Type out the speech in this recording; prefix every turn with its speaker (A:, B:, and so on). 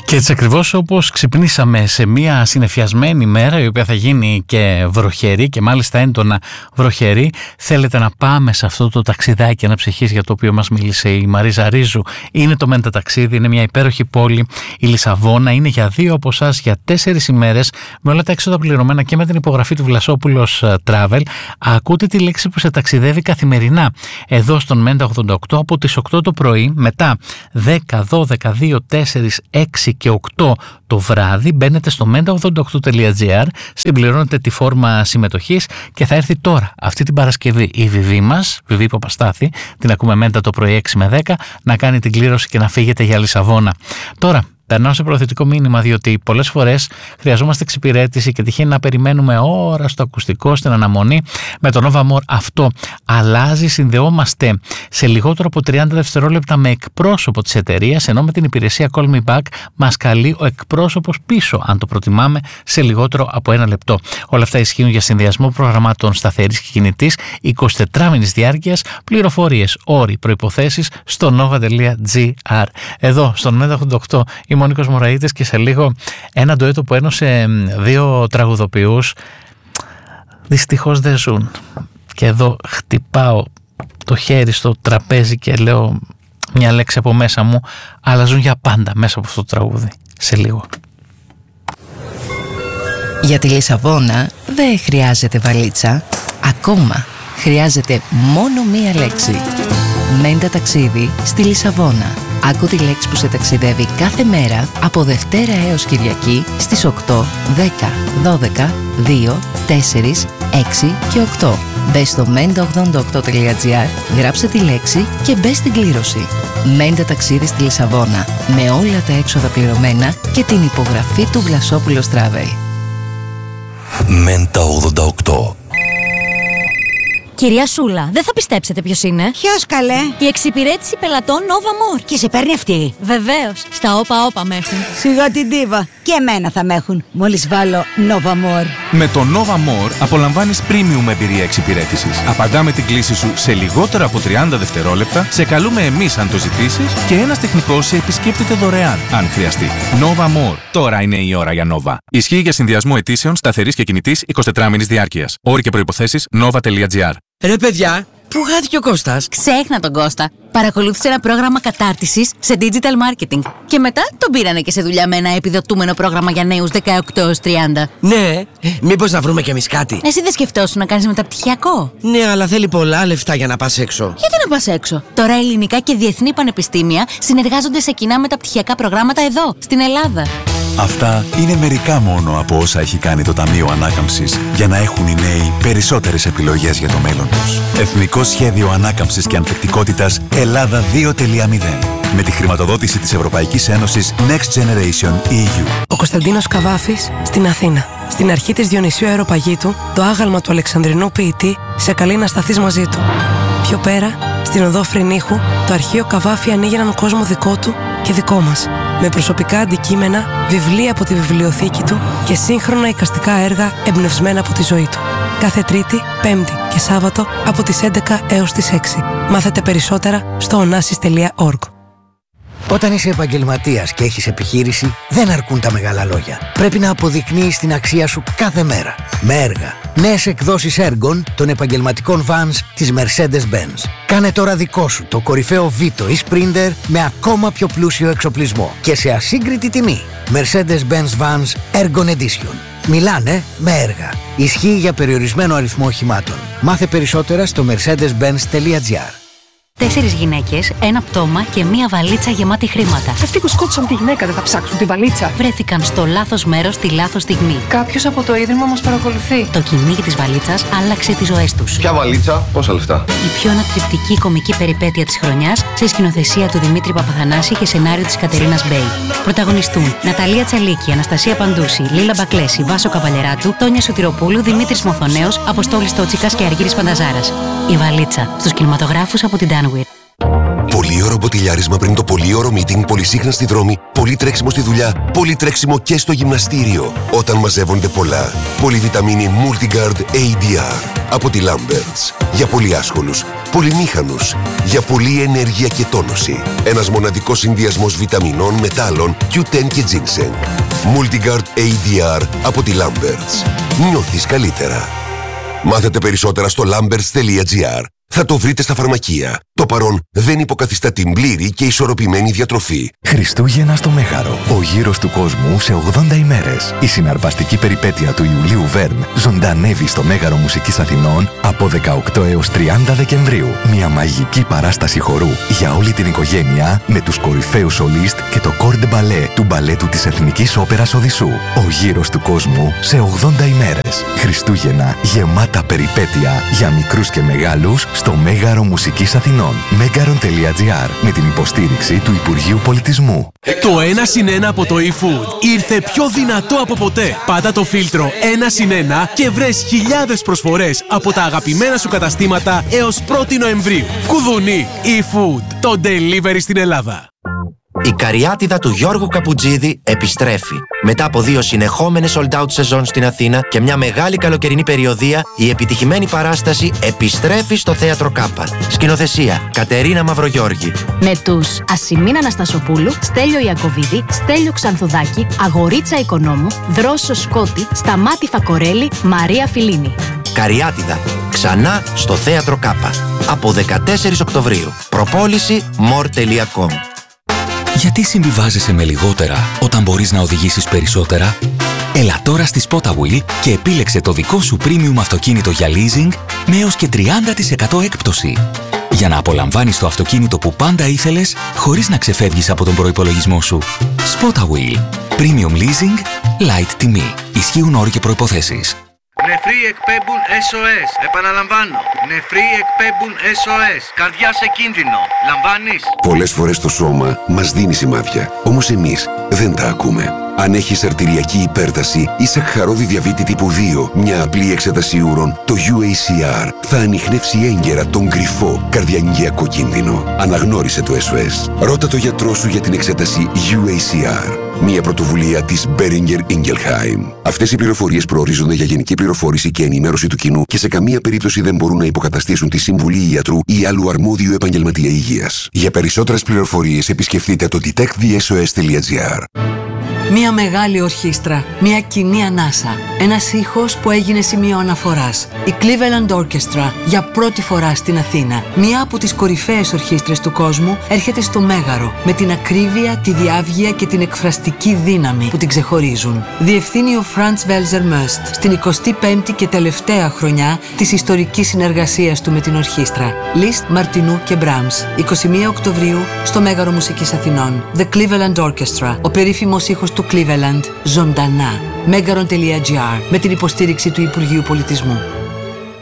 A: Και έτσι ακριβώς όπως ξυπνήσαμε σε μια συννεφιασμένη μέρα, η οποία θα γίνει και βροχερή και μάλιστα έντονα βροχερή, θέλετε να πάμε σε αυτό το ταξιδάκι αναψυχής για το οποίο μας μίλησε η Μαρίζα Ρίζου. Είναι το Μέντα Ταξίδι, είναι μια υπέροχη πόλη, η Λισαβόνα, είναι για 2 από εσάς για 4 ημέρες, με όλα τα έξοδα πληρωμένα και με την υπογραφή του Βλασόπουλος Travel. Ακούτε τη λέξη που σε ταξιδεύει καθημερινά εδώ στον Μέντα 88 από τις 8 το πρωί, μετά 10, 12, 2, 4, 6 και 8 το βράδυ μπαίνετε στο menta88.gr, συμπληρώνετε τη φόρμα συμμετοχής και θα έρθει τώρα αυτή την Παρασκευή η Βιβί μας, Βιβί Παπαστάθη, την ακούμε Μέντα το πρωί 6 με 10, να κάνει την κλήρωση και να φύγετε για Λισαβόνα. Τώρα περνάω σε προωθητικό μήνυμα, διότι πολλές φορές χρειαζόμαστε εξυπηρέτηση και τυχαίνει να περιμένουμε ώρα στο ακουστικό, στην αναμονή. Με το Nova More αυτό αλλάζει, συνδεόμαστε σε λιγότερο από 30 δευτερόλεπτα με εκπρόσωπο της εταιρείας, ενώ με την υπηρεσία Call Me Back μας καλεί ο εκπρόσωπος πίσω, αν το προτιμάμε, σε λιγότερο από 1 λεπτό. Όλα αυτά ισχύουν για συνδυασμό προγραμμάτων σταθερής και κινητής 24 μήνες διάρκειας, πληροφορίες, όροι, προϋποθέσεις στο nova.gr. Εδώ στον Μέντα 88 είμαι ο Νίκος Μωραΐτης και σε λίγο ένα ντουέτο που ένωσε 2 τραγουδοποιούς δυστυχώς δεν ζουν. Και εδώ χτυπάω το χέρι στο τραπέζι και λέω μια λέξη από μέσα μου, αλλά ζουν για πάντα μέσα από αυτό το τραγούδι. Σε λίγο.
B: Για τη Λισαβόνα δεν χρειάζεται βαλίτσα. Ακόμα χρειάζεται μόνο μία λέξη. Μέντα Ταξίδι στη Λισαβόνα. Άκου τη λέξη που σε ταξιδεύει κάθε μέρα από Δευτέρα έως Κυριακή στις 8, 10, 12, 2, 4, 6 και 8. Μπες στο menta88.gr, γράψε τη λέξη και μπες στην κλήρωση. Μέντα Ταξίδι στη Λισαβόνα, με όλα τα έξοδα πληρωμένα και την υπογραφή του Βλασόπουλος Travel.
C: Μέντα 88.
D: Κυρία Σούλα, δεν θα πιστέψετε ποιος είναι.
E: Ποιος καλέ?
D: Η εξυπηρέτηση πελατών Nova More.
E: Και σε παίρνει αυτή?
D: Βεβαίως, στα όπα με έχουν.
E: Σιγά την ντίβα. Και εμένα θα με έχουν, μόλις βάλω Nova More.
F: Με το Nova More απολαμβάνεις premium εμπειρία εξυπηρέτησης. Απαντάμε την κλήση σου σε λιγότερο από 30 δευτερόλεπτα, σε καλούμε εμείς αν το ζητήσεις και ένας τεχνικός σε επισκέπτεται δωρεάν, αν χρειαστεί. Nova More. Τώρα είναι η ώρα για Nova. Ισχύει για συνδυασμό αιτήσεων σταθερής και κινητής 24 μήνες διάρκειας. Όροι και προϋποθέσεις nova.gr.
G: Ρε παιδιά, πού χάθηκε ο Κώστας?
D: Ξέχνα τον Κώστα. Παρακολούθησε ένα πρόγραμμα κατάρτισης σε digital marketing. Και μετά τον πήρανε και σε δουλειά με ένα επιδοτούμενο πρόγραμμα για νέους 18 έως 30.
G: Ναι, μήπως να βρούμε κι εμείς κάτι?
D: Εσύ δεν σκεφτόσουν να κάνεις μεταπτυχιακό?
G: Ναι, αλλά θέλει πολλά λεφτά για να πας έξω.
D: Γιατί να πας έξω? Τώρα ελληνικά και διεθνή πανεπιστήμια συνεργάζονται σε κοινά μεταπτυχιακά προγράμματα εδώ, στην Ελλάδα.
H: Αυτά είναι μερικά μόνο από όσα έχει κάνει το Ταμείο Ανάκαμψης για να έχουν οι νέοι περισσότερες επιλογές για το μέλλον τους. Εθνικό Σχέδιο Ανάκαμψης και Ανθεκτικότητας Ελλάδα 2.0. Με τη χρηματοδότηση της Ευρωπαϊκής Ένωσης Next Generation EU.
I: Ο Κωνσταντίνος Καβάφης στην Αθήνα. Στην αρχή της Διονυσίου Αεροπαγήτου, το άγαλμα του Αλεξανδρινού ποιητή σε καλεί να σταθείς μαζί του. Πιο πέρα, στην οδό Φρυνίχου, το αρχείο Καβάφη ανοίγει έναν κόσμο δικό του και δικό μας. Με προσωπικά αντικείμενα, βιβλία από τη βιβλιοθήκη του και σύγχρονα εικαστικά έργα εμπνευσμένα από τη ζωή του. Κάθε Τρίτη, Πέμπτη και Σάββατο από τις 11 έως τις 6. Μάθετε περισσότερα στο onassis.org.
J: Όταν είσαι επαγγελματίας και έχεις επιχείρηση, δεν αρκούν τα μεγάλα λόγια. Πρέπει να αποδεικνύεις την αξία σου κάθε μέρα. Με έργα. Νέες εκδόσεις έργων των επαγγελματικών vans της Mercedes-Benz. Κάνε τώρα δικό σου το κορυφαίο Vito ή Sprinter με ακόμα πιο πλούσιο εξοπλισμό και σε ασύγκριτη τιμή. Mercedes-Benz Vans Ergon Edition. Μιλάνε με έργα. Ισχύει για περιορισμένο αριθμό οχημάτων. Μάθε περισσότερα στο mercedes-benz.gr.
D: 4 γυναίκες, ένα πτώμα και μία βαλίτσα γεμάτη χρήματα.
K: Αυτοί που σκότωσαν τη γυναίκα δεν θα ψάξουν τη βαλίτσα?
D: Βρέθηκαν στο λάθος μέρος τη λάθος στιγμή.
K: Κάποιος από το ίδρυμα μας παρακολουθεί.
D: Το κυνήγι της βαλίτσας άλλαξε τις ζωές τους.
L: Ποια βαλίτσα, πόσα λεφτά?
D: Η πιο ανατριπτική κωμική περιπέτεια της χρονιάς σε σκηνοθεσία του Δημήτρη Παπαθανάση και σενάριο της Κατερίνας Μπέι. Πρωταγωνιστούν Ναταλία Τσαλίκη, Αναστασία Παντούση, Λίλα Μπακλέση, Βάσο Καβαλεράτου, Τόνια Σωτηροπούλου, Δημήτρης Μοθονέος, Αποστόλης Τότσικας και Αργύρης Πανταζάρας. Η βαλίτσα στους κινηματογράφους από την Danwir.
C: Πολύωρο μποτιλιάρισμα πριν το πολύωρο meeting, πολύ συχνά στη δρόμη, πολύ τρέξιμο στη δουλειά, πολύ τρέξιμο και στο γυμναστήριο. Όταν μαζεύονται πολλά. Πολυβιταμίνη Multigard ADR από τη Lamberts. Για πολύ άσχολους, πολυμήχανους, για πολλή ενέργεια και τόνωση. Ένας μοναδικός συνδυασμός βιταμινών, μετάλλων, Q10 και ginseng. Multigard ADR από τη Lamberts. Νιώθεις καλύτερα. Μάθετε περισσότερα στο lamberts.gr. Θα το βρείτε στα φαρμακεία. Το παρόν δεν υποκαθιστά την πλήρη και ισορροπημένη διατροφή.
L: Χριστούγεννα στο Μέγαρο. Ο γύρος του κόσμου σε 80 ημέρες. Η συναρπαστική περιπέτεια του Ιουλίου Βέρν ζωντανεύει στο Μέγαρο Μουσικής Αθηνών από 18 έως 30 Δεκεμβρίου. Μια μαγική παράσταση χορού για όλη την οικογένεια με τους κορυφαίους σολίστ και το κορ ντε μπαλέ του μπαλέτου της Εθνικής Όπερας Οδυσσού. Ο γύρος του κόσμου σε 80 ημέρες. Χριστούγεννα γεμάτα περιπέτεια για μικρούς και μεγάλους στο Μέγαρο Μουσικής Αθηνών. Megaron.gr με την υποστήριξη του Υπουργείου Πολιτισμού.
M: Το 1+1 από το eFood ήρθε πιο δυνατό από ποτέ. Πάτα το φίλτρο 1+1 και βρες χιλιάδες προσφορές από τα αγαπημένα σου καταστήματα έως 1η Νοεμβρίου. Κουδουνί eFood, το delivery στην Ελλάδα.
N: Η καριάτιδα του Γιώργου Καπουτζίδη επιστρέφει. Μετά από 2 συνεχόμενες sold out σεζόν στην Αθήνα και μια μεγάλη καλοκαιρινή περιοδεία, η επιτυχημένη παράσταση επιστρέφει στο Θέατρο Κάπα. Σκηνοθεσία Κατερίνα Μαυρογιώργη.
O: Με τους Ασημίν Αναστασοπούλου, Στέλιο Ιακωβίδη, Στέλιο Ξανθουδάκη, Αγορίτσα Οικονόμου, Δρόσο Σκότη, Σταμάτη Φακορέλη, Μαρία Φιλίνη.
N: Καριάτιδα. Ξανά στο Θέατρο Κάπα. Από 14 Οκτωβρίου. Προπόληση more.com.
P: Γιατί συμβιβάζεσαι με λιγότερα όταν μπορείς να οδηγήσεις περισσότερα? Έλα τώρα στη Spotawheel και επίλεξε το δικό σου premium αυτοκίνητο για leasing με έως και 30% έκπτωση. Για να απολαμβάνεις το αυτοκίνητο που πάντα ήθελες χωρίς να ξεφεύγεις από τον προϋπολογισμό σου. Spotawheel. Premium leasing, light τιμή. Ισχύουν όροι και προϋποθέσεις.
Q: Νεφροί εκπέμπουν SOS. Επαναλαμβάνω. Νεφροί εκπέμπουν SOS. Καρδιά σε κίνδυνο. Λαμβάνεις?
C: Πολλές φορές το σώμα μας δίνει σημάδια. Όμως εμείς δεν τα ακούμε. Αν έχεις αρτηριακή υπέρταση ή σαχαρώδη διαβήτη τύπου 2, μια απλή εξέταση ούρων, το UACR θα ανιχνεύσει έγκαιρα τον κρυφό καρδιαγγειακό κίνδυνο. Αναγνώρισε το SOS. Ρώτα το γιατρό σου για την εξέταση UACR. Μια πρωτοβουλία της Boehringer Ingelheim. Αυτές οι πληροφορίες προορίζονται για γενική πληροφόρηση και ενημέρωση του κοινού και σε καμία περίπτωση δεν μπορούν να υποκαταστήσουν τη συμβουλή ιατρού ή άλλου αρμόδιου επαγγελματία υγείας. Για περισσότερες πληροφορίες επισκεφτείτε το detectthesos.gr.
R: Μια μεγάλη ορχήστρα, μια κοινή ανάσα, ένας ήχος που έγινε σημείο αναφοράς. Η Cleveland Orchestra για πρώτη φορά στην Αθήνα. Μια από τις κορυφαίες ορχήστρες του κόσμου έρχεται στο Μέγαρο με την ακρίβεια, τη διάβγεια και την εκφραστική δύναμη που την ξεχωρίζουν. Διευθύνει ο Franz Welser Möst στην 25η και τελευταία χρονιά της ιστορικής συνεργασίας του με την ορχήστρα. Λίστ, Μαρτινού και Μπράμς. 21 Οκτωβρίου στο Μέγαρο Μουσικής Αθηνών. The Cleveland Orchestra. Ο περίφημος ήχος του Cleveland, ζωντανά. Megaron.gr με την υποστήριξη του Υπουργείου Πολιτισμού.